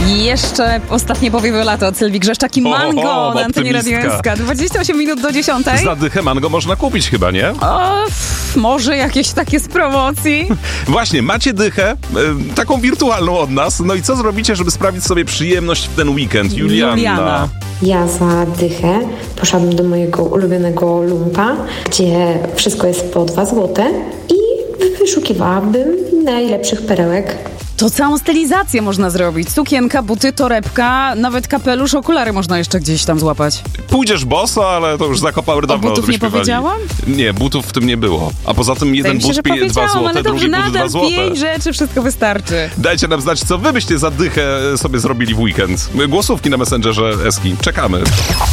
Jeszcze ostatnie powiewy lata od Sylwii Grzeszczak i Mango na antenie Radio SK. 28 minut do 10. Za dychę Mango można kupić chyba, nie? Może jakieś takie z promocji. Właśnie, macie dychę, taką wirtualną od nas. No i co zrobicie, żeby sprawić sobie przyjemność w ten weekend? Juliana. Ja za dychę poszłabym do mojego ulubionego lumpa, gdzie wszystko jest po 2 złote i wyszukiwałabym najlepszych perełek. To całą stylizację można zrobić. Sukienka, buty, torebka, nawet kapelusz, okulary można jeszcze gdzieś tam złapać. Pójdziesz boso, ale to już za Kopower dawno butów nie powiedziałam? Nie, butów w tym nie było. A poza tym jeden but 2 złote, drugi but 2 złote. 5 rzeczy, wszystko wystarczy. Dajcie nam znać, co wy byście za dychę sobie zrobili w weekend. Głosówki na Messengerze Eski. Czekamy.